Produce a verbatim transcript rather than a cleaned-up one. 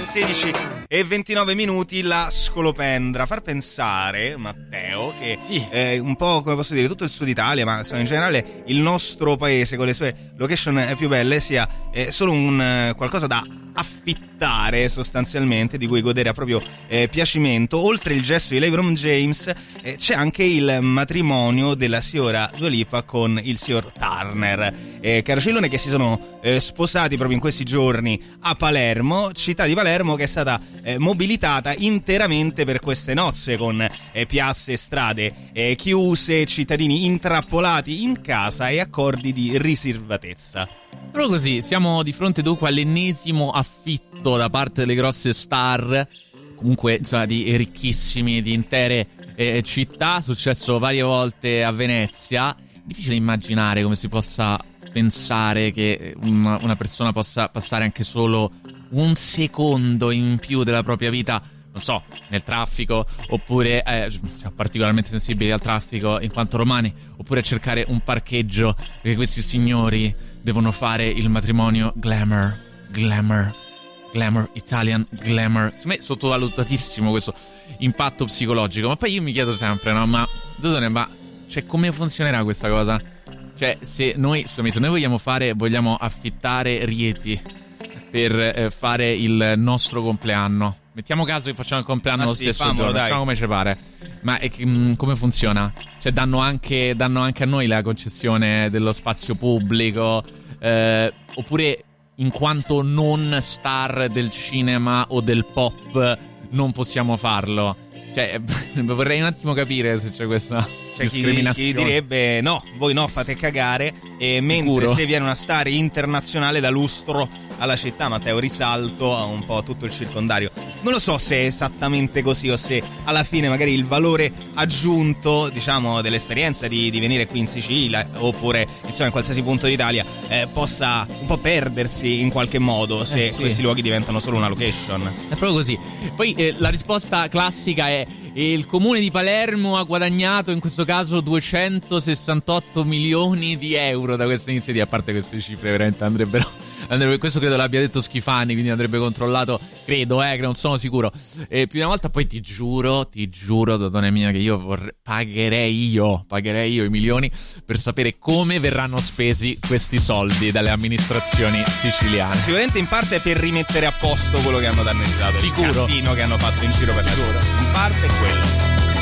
sedici e ventinove minuti la scolopendra. Far pensare, Matteo, che sì. eh, un po', come posso dire, tutto il sud Italia, ma insomma, in generale il nostro paese con le sue location più belle sia eh, solo un eh, qualcosa da affittare sostanzialmente, di cui godere a proprio eh, piacimento. Oltre il gesto di LeBron James eh, c'è anche il matrimonio della signora Dua Lipa con il signor Turner, eh, caro Cillone, che si sono eh, sposati proprio in questi giorni a Palermo, città di Palermo che è stata eh, mobilitata interamente per queste nozze, con eh, piazze e strade eh, chiuse, cittadini intrappolati in casa e accordi di riservatezza. Proprio così, siamo di fronte dunque all'ennesimo affitto da parte delle grosse star, comunque insomma di ricchissimi, di intere eh, città, successo varie volte a Venezia. Difficile immaginare come si possa pensare che una, una persona possa passare anche solo un secondo in più della propria vita, non so, nel traffico, oppure eh, siamo particolarmente sensibili al traffico in quanto romani, oppure a cercare un parcheggio, perché questi signori devono fare il matrimonio glamour, glamour, glamour, Italian glamour. Secondo me è sottovalutatissimo questo impatto psicologico. Ma poi io mi chiedo sempre, no, ma Dotone, ma cioè come funzionerà questa cosa? Cioè, se noi, scusami, se noi vogliamo fare, vogliamo affittare Rieti per eh, fare il nostro compleanno, mettiamo caso che facciamo il compleanno ah, lo sì, stesso famolo, giorno, dai. Facciamo come ci pare. Ma è, mh, come funziona? Cioè danno anche, danno anche a noi la concessione dello spazio pubblico, eh, oppure in quanto non star del cinema o del pop non possiamo farlo? Cioè vorrei un attimo capire se c'è questa C'è chi, chi direbbe no, voi no, fate cagare, e mentre se viene una star internazionale da lustro alla città, Matteo, risalto a un po' tutto il circondario. Non lo so se è esattamente così o se alla fine magari il valore aggiunto, diciamo, dell'esperienza di, di venire qui in Sicilia oppure insomma in qualsiasi punto d'Italia eh, possa un po' perdersi in qualche modo se eh sì. questi luoghi diventano solo una location. È proprio così. Poi eh, la risposta classica è il comune di Palermo ha guadagnato in questo caso duecentosessantotto milioni di euro da questa iniziativa. A parte queste cifre veramente andrebbero, andrebbe, questo credo l'abbia detto Schifani, quindi andrebbe controllato, credo, eh, che non sono sicuro eh, più di una volta. Poi ti giuro, ti giuro, Dotone mia, che io vorrei, pagherei io pagherei io i milioni per sapere come verranno spesi questi soldi dalle amministrazioni siciliane. Sicuramente in parte per rimettere a posto quello che hanno danneggiato, sicuro, il casino che hanno fatto in giro per la città. In parte è quello.